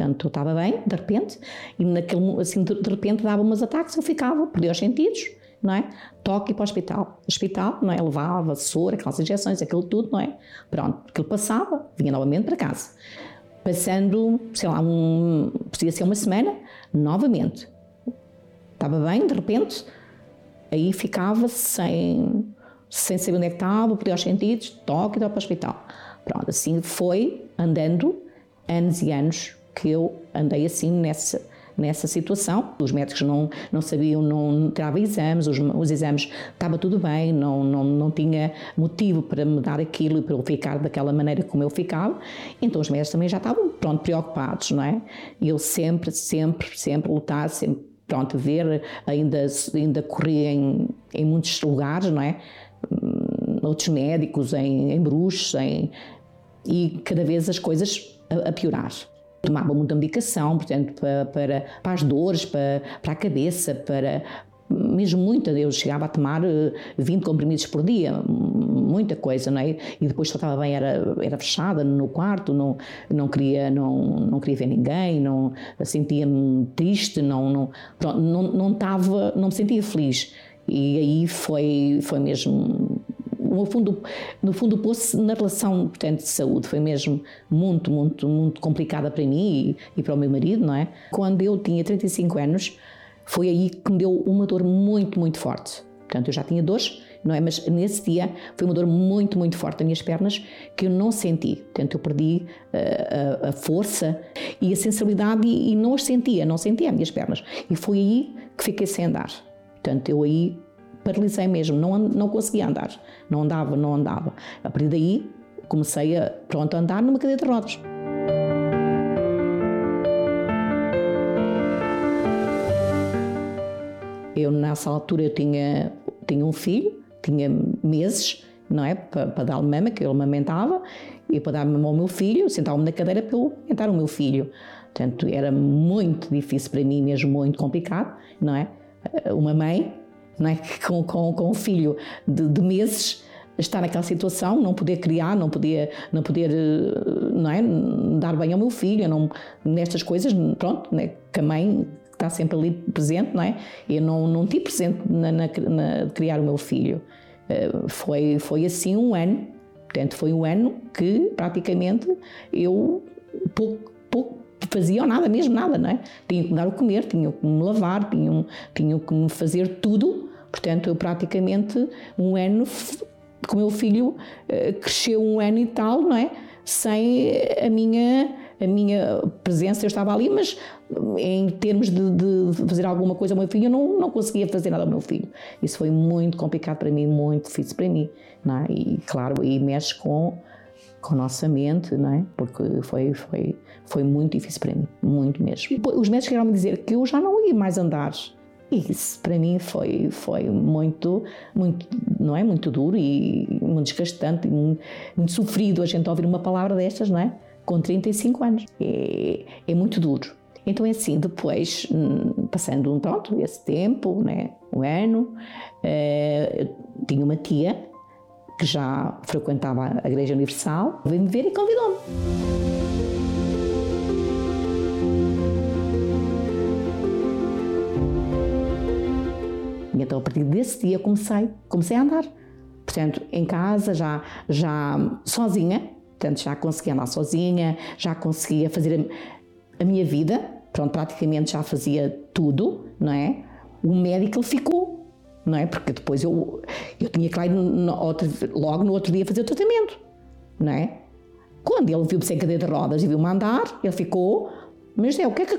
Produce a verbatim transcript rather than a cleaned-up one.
Portanto, eu estava bem, de repente, e naquele, assim, de, de repente dava umas ataques, eu ficava, perdia os sentidos, não é? Toque para o hospital. Hospital, não é? Levava soro, aquelas injeções, aquilo tudo, não é? Pronto, aquilo passava, vinha novamente para casa. Passando, sei lá, um, podia ser uma semana, novamente. Estava bem, de repente, aí ficava sem, sem saber onde é que estava, perdia os sentidos, toque e para o hospital. Pronto, assim foi andando anos e anos que eu andei assim nessa, nessa situação. Os médicos não, não sabiam, não tiravam exames, os, os exames estava tudo bem, não, não, não tinha motivo para me dar aquilo e para eu ficar daquela maneira como eu ficava. Então os médicos também já estavam, pronto, preocupados, não é? E eu sempre, sempre, sempre lutar, sempre, pronto, ver, ainda, ainda corria em, em muitos lugares, não é? Outros médicos, em, em bruxos, em, e cada vez as coisas a, a piorar. Tomava muita medicação, portanto, para, para, para as dores, para, para a cabeça, para mesmo muita. Eu chegava a tomar vinte comprimidos por dia, muita coisa, não é? E depois só estava bem, era, era fechada no quarto, não, não, queria, não, não queria ver ninguém, não, sentia-me triste, não, não, pronto, não, não, estava, não me sentia feliz. E aí foi, foi mesmo... No fundo, no fundo o poço na relação, portanto, de saúde foi mesmo muito, muito, muito complicada para mim e, e para o meu marido, não é? Quando eu tinha trinta e cinco anos, foi aí que me deu uma dor muito, muito forte. Portanto, eu já tinha dores, não é? Mas nesse dia foi uma dor muito, muito forte nas minhas pernas que eu não senti. Portanto, eu perdi uh, a, a força e a sensibilidade e, e não as sentia, não sentia as minhas pernas. E foi aí que fiquei sem andar. Portanto, eu aí paralisei mesmo, não, não conseguia andar, não andava, não andava. A partir daí comecei a, pronto, a andar numa cadeira de rodas. Eu nessa altura eu tinha, tinha um filho, tinha meses, não é, para, para dar-lhe mama, que eu amamentava, e para dar mama ao meu filho, sentava-me na cadeira para eu amamentar o meu filho. Portanto, era muito difícil para mim, mesmo muito complicado, não é? Uma mãe, não é? Com, com, com um filho de, de meses, estar naquela situação, não poder criar, não poder, não poder, não é? Dar bem ao meu filho, não, nestas coisas, pronto, né? Que a mãe está sempre ali presente, não é? Eu não, não tive presente na, na, na criar o meu filho. Uh, foi, foi assim um ano, portanto foi um ano que praticamente eu pouco, pouco fazia ou nada, mesmo nada, não é? Tinha que me dar o comer, tinha que me lavar, tinha, tinha que me fazer tudo. Portanto, eu praticamente um ano, com o meu filho cresceu um ano e tal, não é? Sem a minha, a minha presença, eu estava ali, mas em termos de, de fazer alguma coisa ao meu filho, eu não, não conseguia fazer nada ao meu filho. Isso foi muito complicado para mim, muito difícil para mim, não é? E claro, e mexe com, com a nossa mente, não é? Porque foi, foi, foi muito difícil para mim, muito mesmo. Os médicos chegaram a me dizer que eu já não ia mais andar. E isso para mim foi, foi muito, muito, não é? Muito duro e muito desgastante, e muito, muito sofrido a gente ouvir uma palavra destas, não é? Com trinta e cinco anos. É, é muito duro. Então é assim, depois, passando um pronto, esse tempo, né? Um ano, eh, tinha uma tia que já frequentava a Igreja Universal, veio-me ver e convidou-me. E então, a partir desse dia, comecei, comecei a andar. Portanto, em casa, já, já sozinha, portanto, já conseguia andar sozinha, já conseguia fazer a, a minha vida, pronto, praticamente já fazia tudo, não é? O médico, ele ficou, não é? Porque depois eu, eu tinha que ir no outro, logo no outro dia fazer o tratamento, não é? Quando ele viu-me sem cadeira de rodas e viu-me andar, ele ficou, mas é, o que é que,